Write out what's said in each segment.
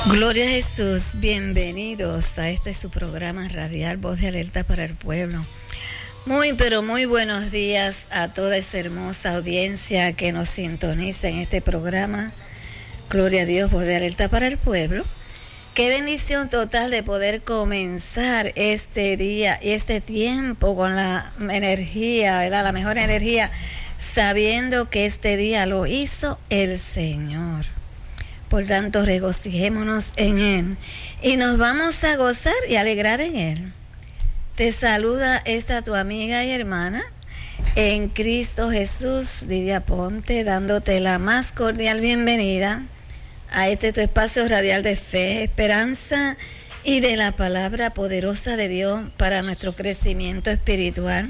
Gloria a Jesús, bienvenidos a este su programa radial Voz de Alerta para el Pueblo. Muy, pero muy buenos días a toda esa hermosa audiencia que nos sintoniza en este programa. Gloria a Dios, Voz de Alerta para el Pueblo. Qué bendición total de poder comenzar este día y este tiempo con la energía, ¿verdad? La mejor energía, sabiendo que este día lo hizo el Señor. Por tanto, regocijémonos en Él y nos vamos a gozar y alegrar en Él. Te saluda esta tu amiga y hermana en Cristo Jesús, Lidia Ponte, dándote la más cordial bienvenida a este tu espacio radial de fe, esperanza y de la palabra poderosa de Dios para nuestro crecimiento espiritual.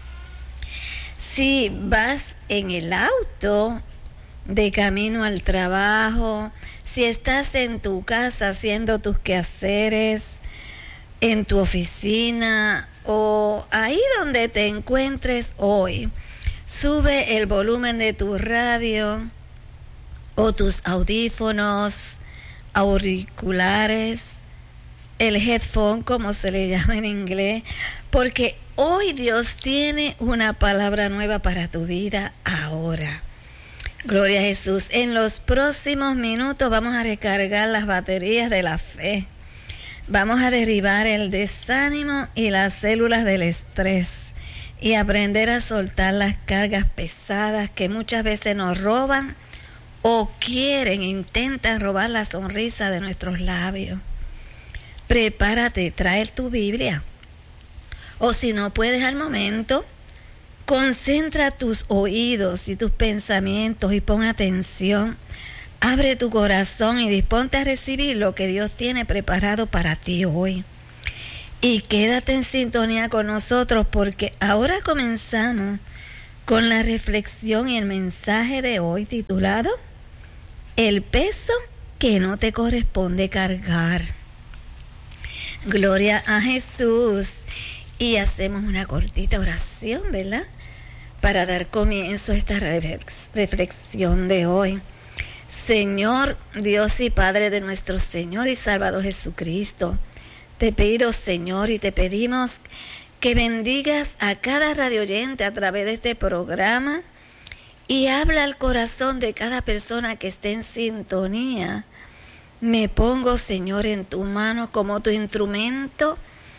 Si vas en el auto de camino al trabajo, si estás en tu casa haciendo tus quehaceres, en tu oficina o ahí donde te encuentres hoy, sube el volumen de tu radio o tus audífonos, auriculares, el headphone, como se le llama en inglés, porque hoy Dios tiene una palabra nueva para tu vida ahora. Gloria a Jesús. En los próximos minutos vamos a recargar las baterías de la fe. Vamos a derribar el desánimo y las células del estrés y aprender a soltar las cargas pesadas que muchas veces nos roban o intentan robar la sonrisa de nuestros labios. Prepárate, trae tu Biblia. O si no puedes al momento, concentra tus oídos y tus pensamientos y pon atención. Abre tu corazón y disponte a recibir lo que Dios tiene preparado para ti hoy. Y quédate en sintonía con nosotros porque ahora comenzamos con la reflexión y el mensaje de hoy titulado El peso que no te corresponde cargar. Gloria a Jesús. Y hacemos una cortita oración, ¿verdad? Para dar comienzo a esta reflexión de hoy. Señor, Dios y Padre de nuestro Señor y Salvador Jesucristo, te pido, Señor, y te pedimos que bendigas a cada radioyente a través de este programa y habla al corazón de cada persona que esté en sintonía. Me pongo, Señor, en tu mano como tu instrumento.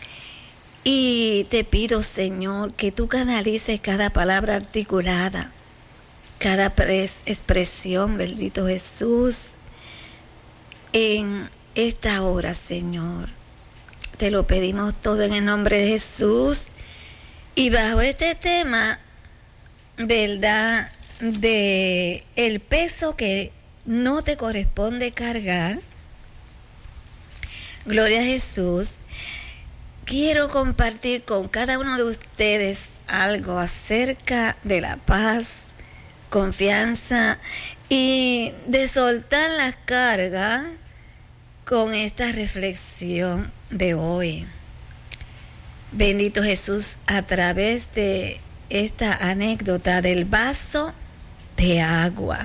Y te pido, Señor, que tú canalices cada palabra articulada, cada expresión, bendito Jesús, en esta hora, Señor. Te lo pedimos todo en el nombre de Jesús. Y bajo este tema, ¿verdad?, de el peso que no te corresponde cargar, gloria a Jesús, quiero compartir con cada uno de ustedes algo acerca de la paz, confianza y de soltar las cargas con esta reflexión de hoy. Bendito Jesús, a través de esta anécdota del vaso de agua.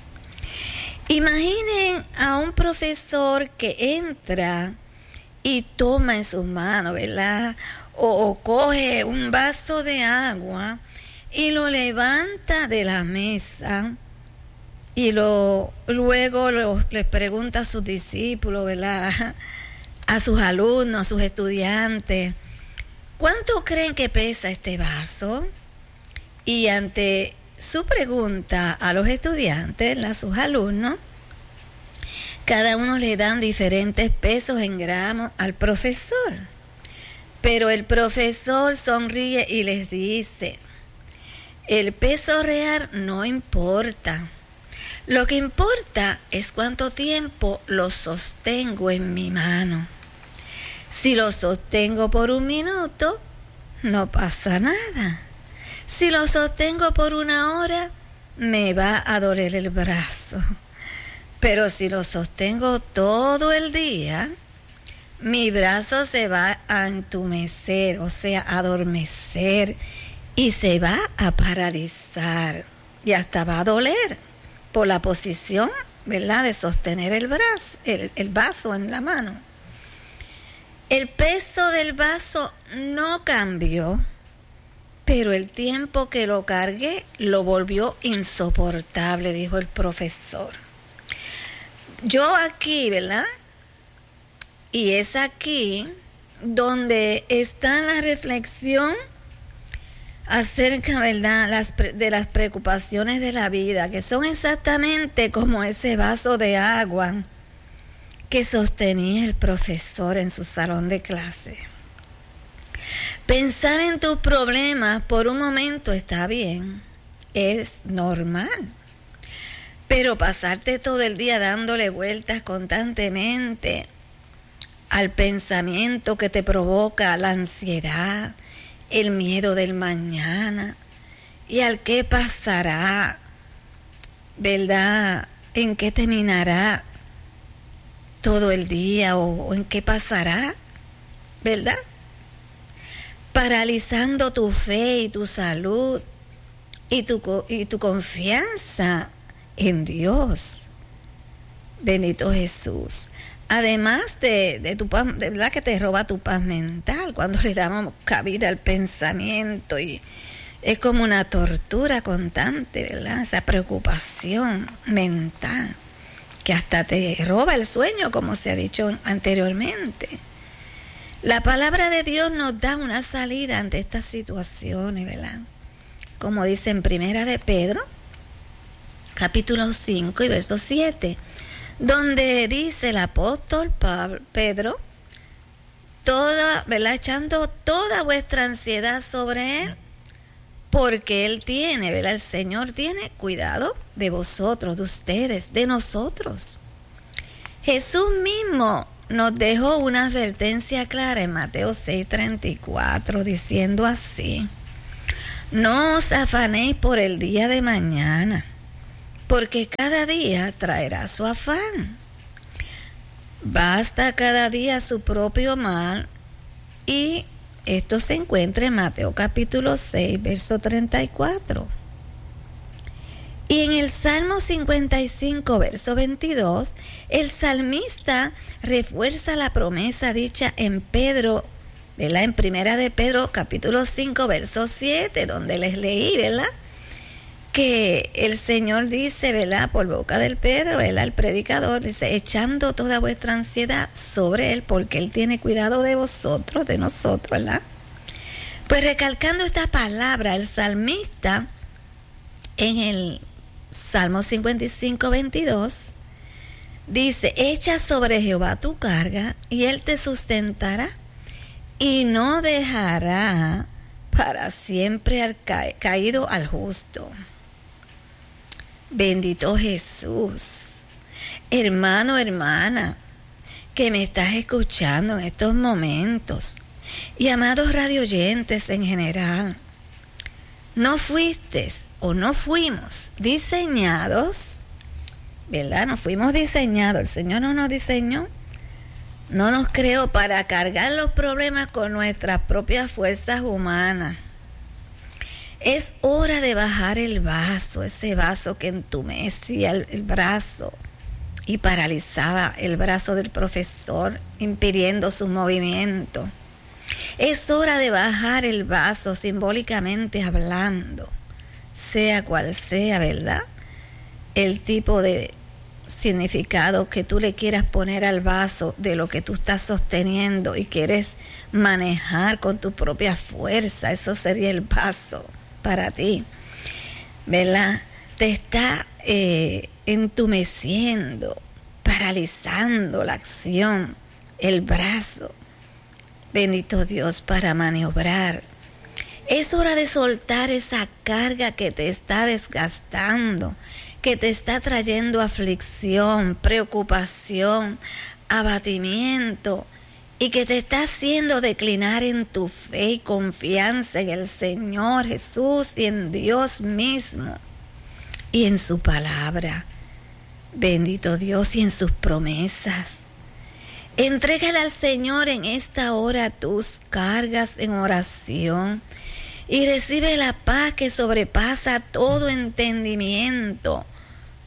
Imaginen a un profesor que entra y toma en sus manos, ¿verdad? O coge un vaso de agua y lo levanta de la mesa y luego les pregunta a sus discípulos, ¿verdad?, a sus alumnos, a sus estudiantes, ¿cuánto creen que pesa este vaso? Y ante su pregunta a los estudiantes, a sus alumnos, cada uno le dan diferentes pesos en gramos al profesor. Pero el profesor sonríe y les dice, el peso real no importa. Lo que importa es cuánto tiempo lo sostengo en mi mano. Si lo sostengo por 1 minuto, no pasa nada. Si lo sostengo por 1 hora, me va a doler el brazo. Pero si lo sostengo todo el día, mi brazo se va a entumecer, o sea, a adormecer, y se va a paralizar y hasta va a doler por la posición, ¿verdad?, de sostener el vaso en la mano. El peso del vaso no cambió, pero el tiempo que lo cargué lo volvió insoportable, dijo el profesor. Yo aquí, ¿verdad? Y es aquí donde está la reflexión acerca, ¿verdad?, de las preocupaciones de la vida, que son exactamente como ese vaso de agua que sostenía el profesor en su salón de clase. Pensar en tus problemas por un momento está bien, es normal, pero pasarte todo el día dándole vueltas constantemente al pensamiento que te provoca la ansiedad, el miedo del mañana y al qué pasará, ¿verdad?, en qué terminará todo el día o en qué pasará, ¿verdad?, paralizando tu fe y tu salud y tu confianza en Dios. Bendito Jesús. Además de tu paz, de verdad que te roba tu paz mental cuando le damos cabida al pensamiento, y es como una tortura constante, ¿verdad? Esa preocupación mental que hasta te roba el sueño, como se ha dicho anteriormente. La palabra de Dios nos da una salida ante estas situaciones, ¿verdad? Como dice en Primera de Pedro, capítulo 5 y verso 7, donde dice el apóstol Pedro, ¿verdad?, echando toda vuestra ansiedad sobre Él, porque Él tiene, ¿verdad?, el Señor tiene cuidado de vosotros, de ustedes, de nosotros. Jesús mismo nos dejó una advertencia clara en Mateo 6:34, diciendo así: no os afanéis por el día de mañana, porque cada día traerá su afán. Basta cada día su propio mal. Y esto se encuentra en Mateo capítulo 6, verso 34. Y en el Salmo 55, verso 22, el salmista refuerza la promesa dicha en Pedro, ¿verdad?, en Primera de Pedro capítulo 5, verso 7, donde les leí, ¿verdad?, que el Señor dice, ¿verdad?, por boca del Pedro, ¿verdad?, el predicador, dice, echando toda vuestra ansiedad sobre Él, porque Él tiene cuidado de vosotros, de nosotros, ¿verdad? Pues recalcando esta palabra, el salmista en el Salmo 55, 22, dice: echa sobre Jehová tu carga y Él te sustentará y no dejará para siempre caído al justo. Bendito Jesús. Hermano, hermana, que me estás escuchando en estos momentos, y amados radioyentes en general, no fuiste o no fuimos diseñados, ¿verdad? No fuimos diseñados, el Señor no nos diseñó, no nos creó para cargar los problemas con nuestras propias fuerzas humanas. Es hora de bajar el vaso, ese vaso que entumecía el brazo y paralizaba el brazo del profesor, impidiendo su movimiento. Es hora de bajar el vaso, simbólicamente hablando, sea cual sea, ¿verdad?, el tipo de significado que tú le quieras poner al vaso de lo que tú estás sosteniendo y quieres manejar con tu propia fuerza. Eso sería el vaso para ti, ¿verdad? Te está entumeciendo, paralizando la acción, el brazo. Bendito Dios, para maniobrar. Es hora de soltar esa carga que te está desgastando, que te está trayendo aflicción, preocupación, abatimiento, y que te está haciendo declinar en tu fe y confianza en el Señor Jesús y en Dios mismo y en su palabra. Bendito Dios, y en sus promesas. Entrégale al Señor en esta hora tus cargas en oración y recibe la paz que sobrepasa todo entendimiento,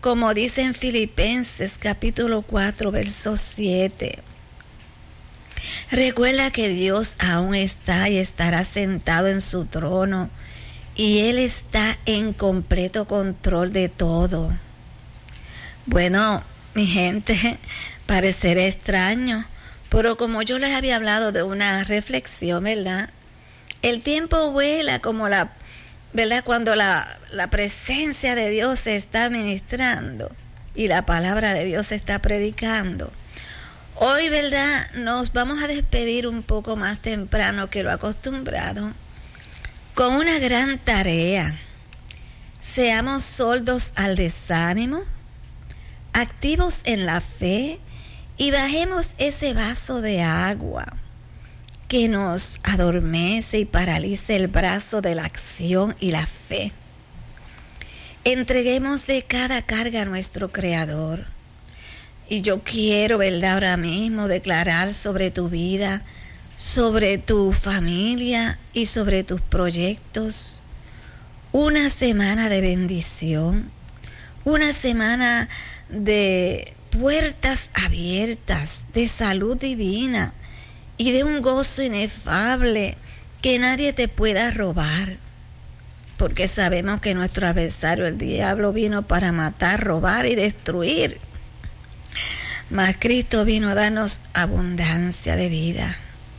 como dice en Filipenses capítulo 4, verso 7. Recuerda que Dios aún está y estará sentado en su trono, y Él está en completo control de todo. Bueno, mi gente, parecerá extraño, pero como yo les había hablado de una reflexión, ¿verdad? El tiempo vuela como ¿verdad? Cuando la presencia de Dios se está ministrando y la palabra de Dios se está predicando. Hoy, ¿verdad? Nos vamos a despedir un poco más temprano que lo acostumbrado, con una gran tarea. Seamos sordos al desánimo, activos en la fe, y bajemos ese vaso de agua que nos adormece y paraliza el brazo de la acción y la fe. Entreguémosle cada carga a nuestro Creador. Y yo quiero, ¿verdad?, ahora mismo declarar sobre tu vida, sobre tu familia y sobre tus proyectos una semana de bendición, una semana de puertas abiertas, de salud divina y de un gozo inefable que nadie te pueda robar, porque sabemos que nuestro adversario, el diablo, vino para matar, robar y destruir, mas Cristo vino a darnos abundancia de vida.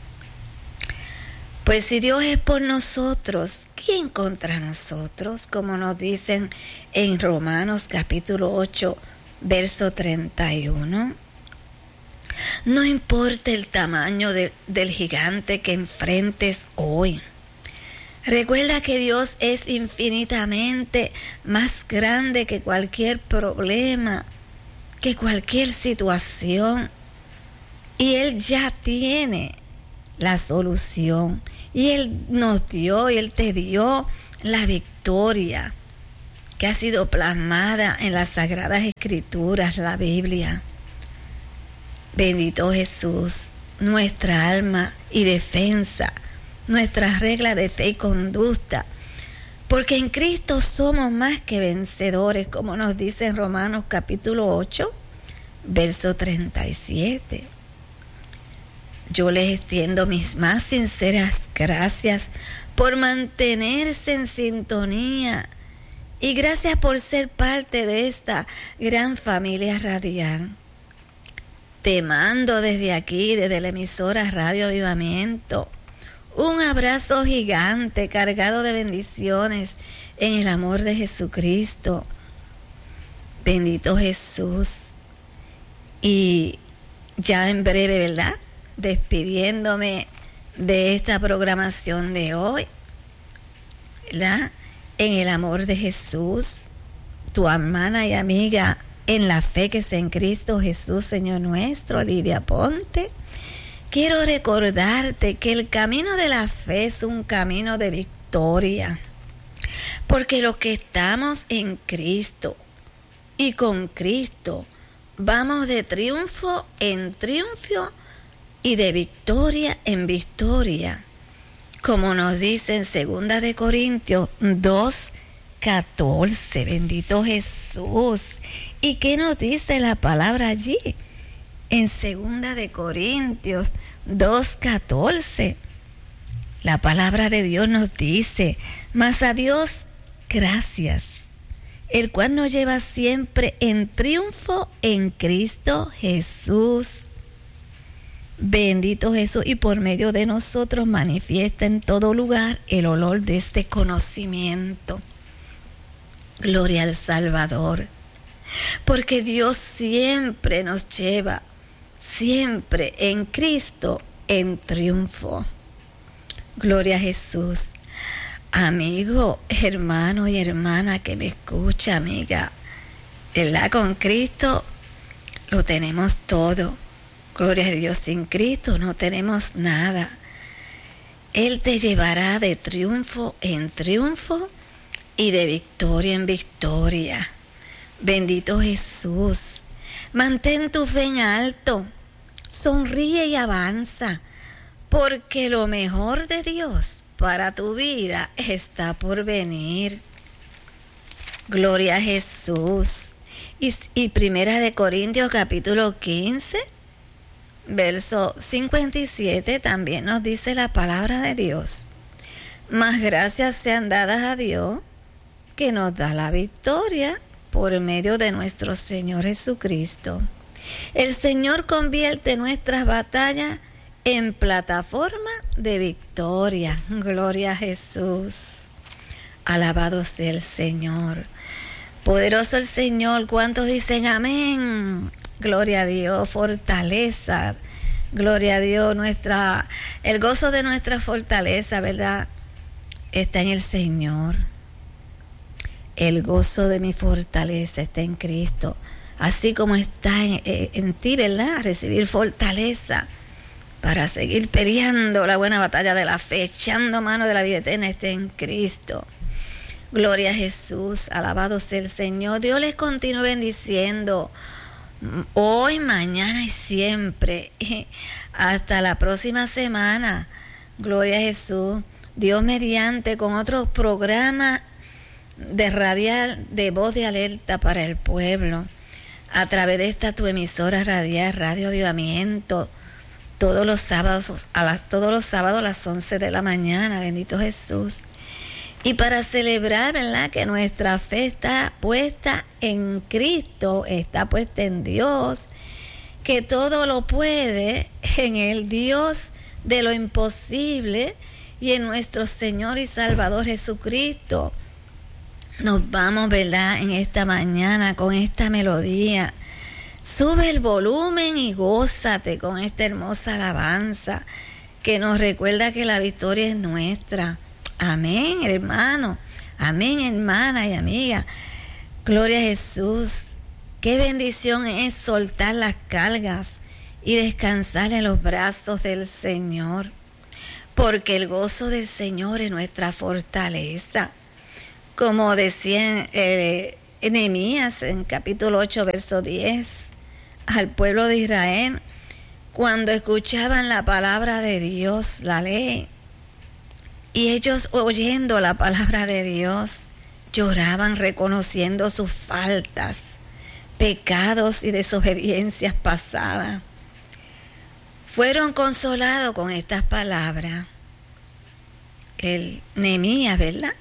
Pues si Dios es por nosotros, ¿quién contra nosotros? Como nos dicen en Romanos capítulo 8, verso 31. No importa el tamaño del gigante que enfrentes hoy. Recuerda que Dios es infinitamente más grande que cualquier problema, que cualquier situación. Y Él ya tiene la solución. Y Él nos dio, y Él te dio la victoria que ha sido plasmada en las Sagradas Escrituras, la Biblia. Bendito Jesús, nuestra alma y defensa, nuestra regla de fe y conducta, porque en Cristo somos más que vencedores, como nos dice en Romanos capítulo 8, verso 37. Yo les extiendo mis más sinceras gracias por mantenerse en sintonía, y gracias por ser parte de esta gran familia radial. Te mando desde aquí, desde la emisora Radio Avivamiento, un abrazo gigante cargado de bendiciones en el amor de Jesucristo. Bendito Jesús. Y ya en breve, ¿verdad?, despidiéndome de esta programación de hoy, ¿verdad?, en el amor de Jesús, tu hermana y amiga en la fe que es en Cristo Jesús, Señor nuestro, Lidia Ponte. Quiero recordarte que el camino de la fe es un camino de victoria, porque los que estamos en Cristo y con Cristo vamos de triunfo en triunfo y de victoria en victoria, como nos dice en 2 de Corintios 2:14. Bendito Jesús. ¿Y qué nos dice la palabra allí? En 2 de Corintios 2:14, la palabra de Dios nos dice: mas a Dios gracias, el cual nos lleva siempre en triunfo en Cristo Jesús. Bendito Jesús, y por medio de nosotros manifiesta en todo lugar el olor de este conocimiento. Gloria al Salvador, porque Dios siempre nos lleva, siempre en Cristo, en triunfo. Gloria a Jesús. Amigo, hermano y hermana que me escucha, amiga, ¿verdad? Con Cristo lo tenemos todo. Gloria a Dios, sin Cristo no tenemos nada. Él te llevará de triunfo en triunfo y de victoria en victoria. Bendito Jesús. Mantén tu fe en alto, sonríe y avanza, porque lo mejor de Dios para tu vida está por venir. Gloria a Jesús. Y Primera de Corintios capítulo 15, verso 57, también nos dice la palabra de Dios: mas gracias sean dadas a Dios, que nos da la victoria por medio de nuestro Señor Jesucristo. El Señor convierte nuestras batallas en plataforma de victoria. Gloria a Jesús. Alabado sea el Señor. Poderoso el Señor. ¿Cuántos dicen amén? Gloria a Dios. Fortaleza. Gloria a Dios. El gozo de nuestra fortaleza, ¿verdad?, está en el Señor. El gozo de mi fortaleza está en Cristo. Así como está en ti, ¿verdad?, recibir fortaleza para seguir peleando la buena batalla de la fe, echando mano de la vida eterna, está en Cristo. Gloria a Jesús, alabado sea el Señor. Dios les continúe bendiciendo hoy, mañana y siempre. Hasta la próxima semana. Gloria a Jesús. Dios mediante, con otros programas de radial de voz de alerta para el pueblo, a través de esta tu emisora radial, Radio Avivamiento, todos los sábados a las 11 de la mañana. Bendito Jesús. Y para celebrar, ¿verdad?, que nuestra fe está puesta en Cristo, está puesta en Dios, que todo lo puede en el Dios de lo imposible y en nuestro Señor y Salvador Jesucristo. Nos vamos, ¿verdad?, en esta mañana con esta melodía. Sube el volumen y gózate con esta hermosa alabanza que nos recuerda que la victoria es nuestra. Amén, hermano. Amén, hermana y amiga. Gloria a Jesús. Qué bendición es soltar las cargas y descansar en los brazos del Señor, porque el gozo del Señor es nuestra fortaleza. Como decía Nehemías en capítulo 8, verso 10, al pueblo de Israel, cuando escuchaban la palabra de Dios, la ley, y ellos oyendo la palabra de Dios, lloraban reconociendo sus faltas, pecados y desobediencias pasadas. Fueron consolados con estas palabras. El Nehemías, ¿verdad?,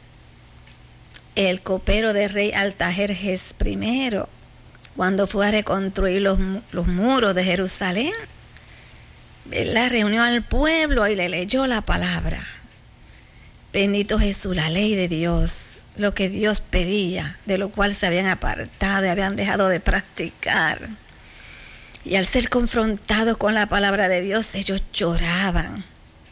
el copero del rey Artajerjes I, cuando fue a reconstruir los muros de Jerusalén, ¿verdad?, reunió al pueblo y le leyó la palabra. Bendito Jesús, la ley de Dios, lo que Dios pedía, de lo cual se habían apartado y habían dejado de practicar. Y al ser confrontados con la palabra de Dios, ellos lloraban.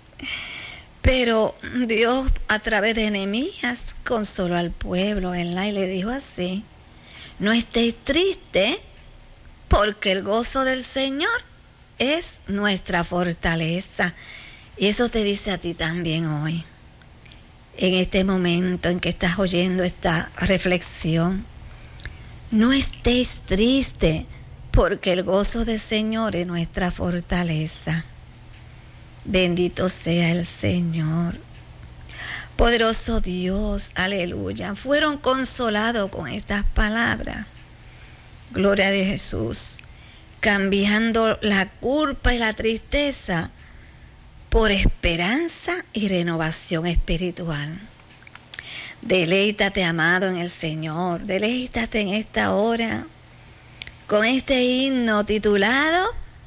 Pero Dios, a través de Nehemías, consoló al pueblo, ¿verdad?, y le dijo así: no estéis tristes, porque el gozo del Señor es nuestra fortaleza. Y eso te dice a ti también hoy, en este momento en que estás oyendo esta reflexión. No estéis tristes, porque el gozo del Señor es nuestra fortaleza. Bendito sea el Señor. Poderoso Dios, aleluya. Fueron consolados con estas palabras. Gloria a Jesús. Cambiando la culpa y la tristeza por esperanza y renovación espiritual. Deleítate, amado, en el Señor. Deleítate en esta hora con este himno titulado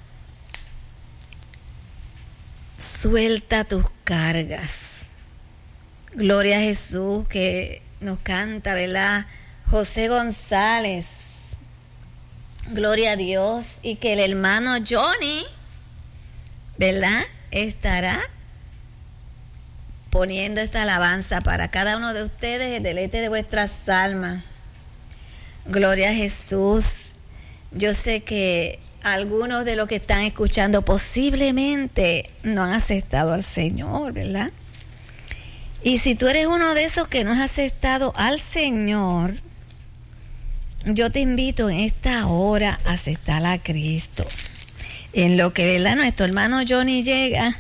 Suelta tus cargas. Gloria a Jesús, que nos canta, ¿verdad?, José González. Gloria a Dios. Y que el hermano Johnny, ¿verdad?, estará poniendo esta alabanza para cada uno de ustedes, el deleite de vuestras almas. Gloria a Jesús. Yo sé que algunos de los que están escuchando posiblemente no han aceptado al Señor, ¿verdad? Y si tú eres uno de esos que no has aceptado al Señor, yo te invito en esta hora a aceptar a Cristo. En lo que, ¿verdad?, nuestro hermano Johnny llega.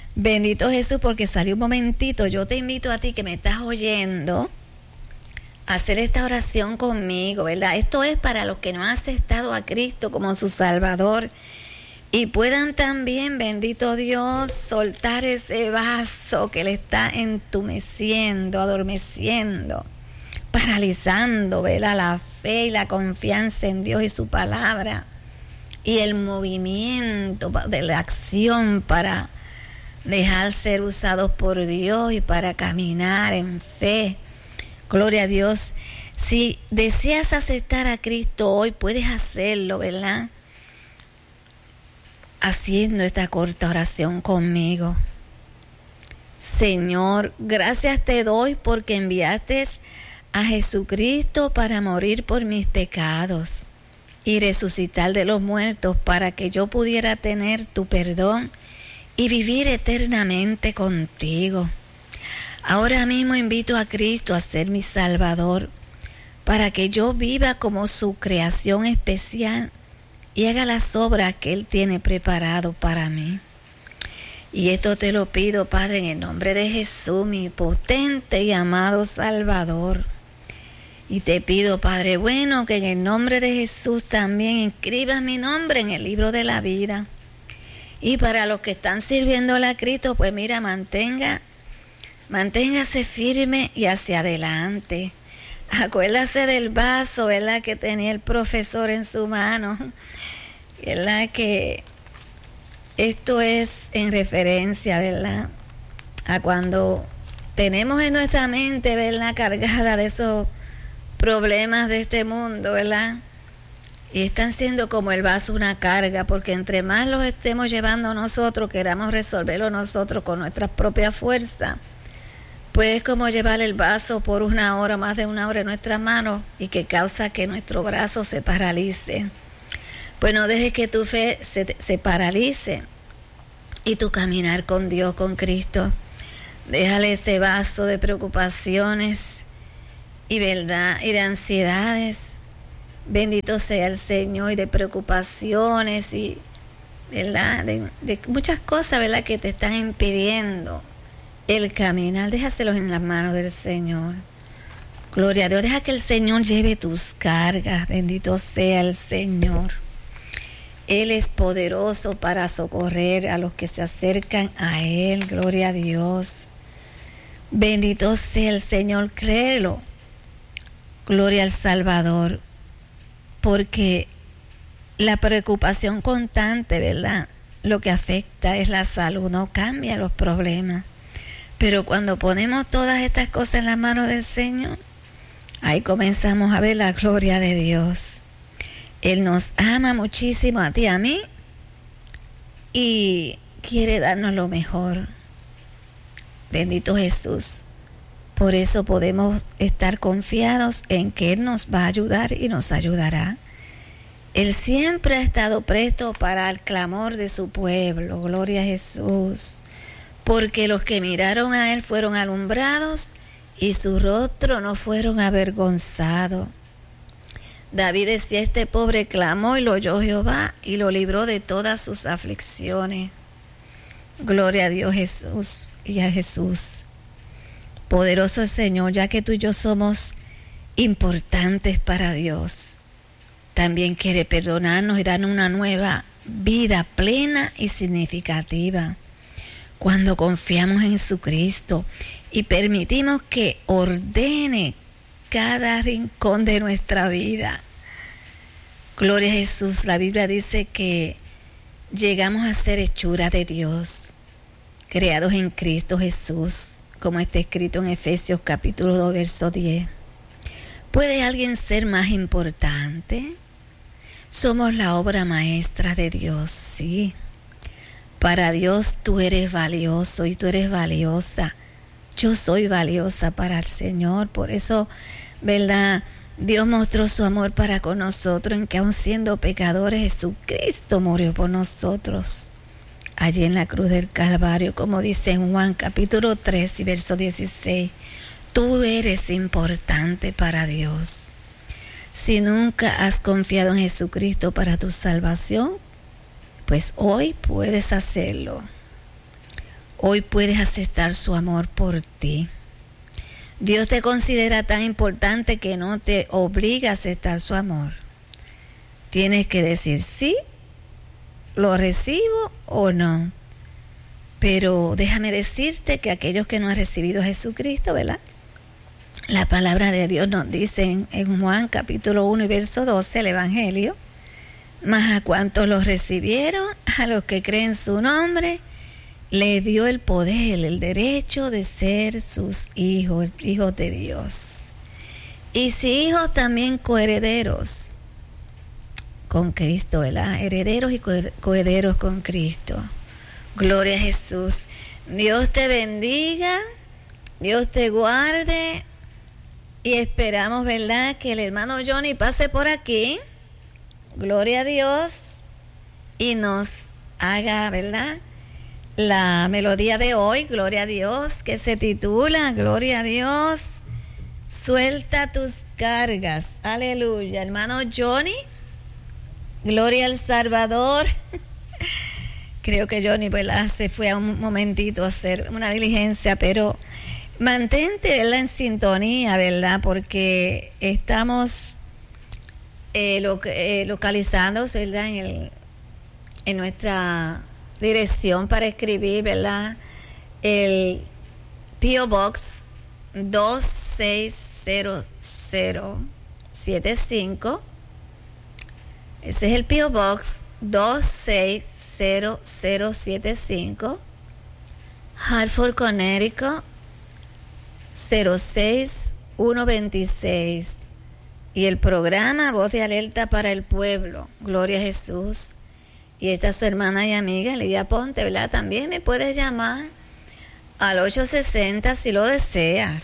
Bendito Jesús, porque salió un momentito. Yo te invito a ti que me estás oyendo hacer esta oración conmigo, ¿verdad? Esto es para los que no han aceptado a Cristo como su Salvador y puedan también, bendito Dios, soltar ese vaso que le está entumeciendo, adormeciendo, paralizando, ¿verdad? La fe y la confianza en Dios y su palabra y el movimiento de la acción para dejar ser usados por Dios y para caminar en fe. Gloria a Dios. Si deseas aceptar a Cristo hoy, puedes hacerlo, ¿verdad? Haciendo esta corta oración conmigo. Señor, gracias te doy porque enviaste a Jesucristo para morir por mis pecados y resucitar de los muertos para que yo pudiera tener tu perdón y vivir eternamente contigo. Ahora mismo invito a Cristo a ser mi Salvador, para que yo viva como su creación especial y haga las obras que Él tiene preparado para mí. Y esto te lo pido, Padre, en el nombre de Jesús, mi potente y amado Salvador. Y te pido, Padre bueno, que en el nombre de Jesús también inscribas mi nombre en el libro de la vida. Y para los que están sirviéndole a Cristo, pues mira, manténgase firme y hacia adelante. Acuérdase del vaso, ¿verdad?, que tenía el profesor en su mano. ¿Verdad? Que esto es en referencia, ¿verdad?, a cuando tenemos en nuestra mente, ¿verdad?, cargada de esos problemas de este mundo, ¿verdad? Y están siendo como el vaso una carga, porque entre más los estemos llevando nosotros, queramos resolverlo nosotros con nuestras propias fuerzas, pues es como llevar el vaso por una hora, más de una hora en nuestras manos, y que causa que nuestro brazo se paralice. Pues no dejes que tu fe se paralice y tu caminar con Dios, con Cristo. Déjale ese vaso de preocupaciones y verdad y de ansiedades. Bendito sea el Señor, y de preocupaciones y verdad de muchas cosas, verdad, que te están impidiendo el caminar. Déjaselos en las manos del Señor. Gloria a Dios. Deja que el Señor lleve tus cargas. Bendito sea el Señor. Él es poderoso para socorrer a los que se acercan a Él. Gloria a Dios. Bendito sea el Señor. Créelo. Gloria al Salvador. Porque la preocupación constante, ¿verdad?, lo que afecta es la salud, no cambia los problemas. Pero cuando ponemos todas estas cosas en las manos del Señor, ahí comenzamos a ver la gloria de Dios. Él nos ama muchísimo a ti y a mí y quiere darnos lo mejor. Bendito Jesús. Por eso podemos estar confiados en que Él nos va a ayudar y nos ayudará. Él siempre ha estado presto para el clamor de su pueblo. Gloria a Jesús. Porque los que miraron a Él fueron alumbrados y su rostro no fueron avergonzados. David decía: este pobre clamó y lo oyó Jehová y lo libró de todas sus aflicciones. Gloria a Dios Jesús y a Jesús. Poderoso el Señor, ya que tú y yo somos importantes para Dios. También quiere perdonarnos y darnos una nueva vida plena y significativa. Cuando confiamos en Jesucristo y permitimos que ordene cada rincón de nuestra vida. Gloria a Jesús. La Biblia dice que llegamos a ser hechura de Dios, creados en Cristo Jesús, como está escrito en Efesios capítulo 2, verso 10. ¿Puede alguien ser más importante? Somos la obra maestra de Dios, sí. Para Dios tú eres valioso y tú eres valiosa. Yo soy valiosa para el Señor. Por eso, ¿verdad?, Dios mostró su amor para con nosotros en que aun siendo pecadores, Jesucristo murió por nosotros allí en la cruz del Calvario, como dice en Juan capítulo 3 y verso 16. Tú eres importante para Dios. Si nunca has confiado en Jesucristo para tu salvación, pues hoy puedes hacerlo. Hoy puedes aceptar su amor por ti. Dios te considera tan importante que no te obliga a aceptar su amor. Tienes que decir sí, lo recibo o no. Pero déjame decirte que aquellos que no han recibido a Jesucristo, ¿verdad? La palabra de Dios nos dice en Juan capítulo 1 y verso 12, el Evangelio: mas a cuantos los recibieron, a los que creen su nombre, les dio el poder, el derecho de ser sus hijos, hijos de Dios. Y si hijos, también coherederos con Cristo, ¿verdad? Herederos y coherederos con Cristo. Gloria a Jesús. Dios te bendiga, Dios te guarde, y esperamos, ¿verdad?, que el hermano Johnny pase por aquí, gloria a Dios, y nos haga, ¿verdad?, la melodía de hoy, gloria a Dios, que se titula, gloria a Dios, suelta tus cargas, aleluya. Hermano Johnny, gloria al Salvador. Creo que Johnny, ¿verdad?, se fue a un momentito a hacer una diligencia, pero mantente, ¿verdad?, en sintonía, ¿verdad?, porque estamos localizando, ¿verdad?, en nuestra dirección para escribir, ¿verdad?, el P.O. Box 26075. Ese es el P.O. Box 26075, Hartford, Connecticut 06126. Y el programa Voz de Alerta para el Pueblo, gloria a Jesús. Y esta es su hermana y amiga Lidia Ponte, ¿verdad? También me puedes llamar al 860 si lo deseas,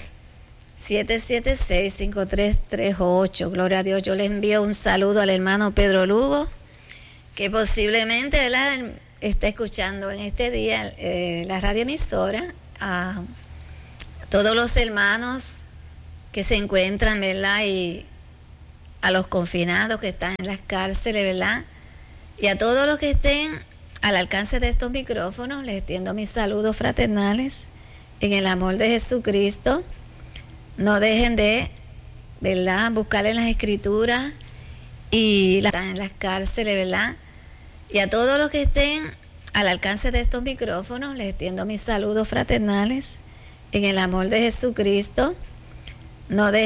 776-5338. Gloria a Dios. Yo le envío un saludo al hermano Pedro Lugo, que posiblemente, ¿verdad?, está escuchando en este día la radioemisora. A todos los hermanos que se encuentran, ¿verdad?, y a los confinados que están en las cárceles, ¿verdad?, y a todos los que estén al alcance de estos micrófonos, les extiendo mis saludos fraternales en el amor de Jesucristo. No dejen de, ¿verdad?, buscar en las escrituras y están en las cárceles, ¿verdad? Y a todos los que estén al alcance de estos micrófonos, les extiendo mis saludos fraternales en el amor de Jesucristo. No dejen